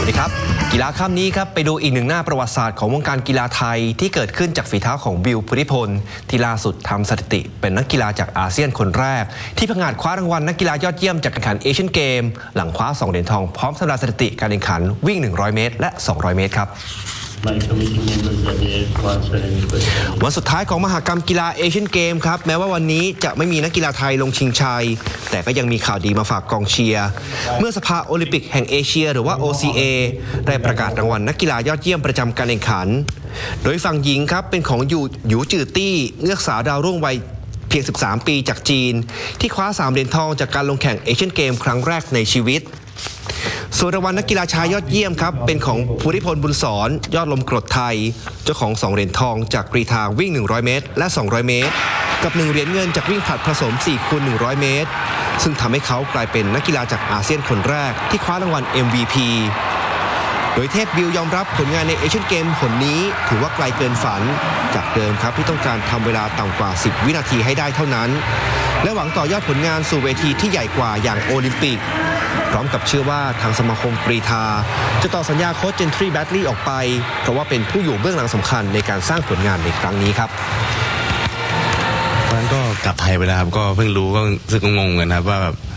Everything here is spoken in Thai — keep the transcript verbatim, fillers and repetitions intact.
ดีครับกีฬาค่ำนี้ครับไปดูอีกหนึ่งหน้าประวัติศาสตร์ของวงการกีฬาไทยที่เกิดขึ้นจากฝีเท้าของบิล พุทธิพลที่ล่าสุดทำสถิติเป็นนักกีฬาจากอาเซียนคนแรกที่ผงาดคว้ารางวัลนักกีฬายอดเยี่ยมจากการแข่งขันเอเชียนเกมหลังคว้าสองเหรียญทองพร้อมทำลายสถิติการแข่งขันวิ่งหนึ่งร้อยเมตรและสองร้อยเมตรครับวันสุดท้ายของมหกรรมกีฬาเอเชียนเกมครับแม้ว่าวันนี้จะไม่มีนักกีฬาไทยลงชิงชัยแต่ก็ยังมีข่าวดีมาฝากกองเชียร์เมื่อสภาโอลิมปิกแห่งเอเชียหรือว่า โอ ซี เอ ได้ประกาศรางวัลนักกีฬายอดเยี่ยมประจำการแข่งขันโดยฝั่งหญิงครับเป็นของหยูหยูจือตี้เงือกสาวดาวรุ่งวัยเพียงสิบสามปีจากจีนที่คว้าสามเหรียญทองจากการลงแข่งเอเชียนเกมครั้งแรกในชีวิตส่วนรางวัลนักกีฬาชายยอดเยี่ยมครับเป็นของภูริพลบุญสอนยอดลมกรดไทยเจ้าของสองเหรียญทองจากกรีฑาวิ่งหนึ่งร้อยเมตรและสองร้อยเมตรกับหนึ่งเหรียญเงินจากวิ่งผลัดผสม สี่คูณหนึ่งร้อยเมตรซึ่งทำให้เขากลายเป็นนักกีฬาจากอาเซียนคนแรกที่คว้ารางวัล เอ็ม วี พี โดยเทพบิลยอมรับผลงานในเอเชียนเกมผลนี้ถือว่าไกลเกินฝันจากเดิมครับที่ต้องการทำเวลาต่ำกว่าสิบวินาทีให้ได้เท่านั้นและหวังต่อยอดผลงานสู่เวทีที่ใหญ่กว่าอย่างโอลิมปิกพร้อมกับเชื่อว่าทางสมาคมกรีฑาจะต่อสัญญาโค้ชเจนทรีแบดลีย์ออกไปเพราะว่าเป็นผู้อยู่เบื้องหลังสำคัญในการสร้างผลงานในครั้งนี้ครับตอนนั้นก็กลับไทยไปแล้วครับก็เพิ่งรู้ก็รู้สึกงงกันครับว่าแบบ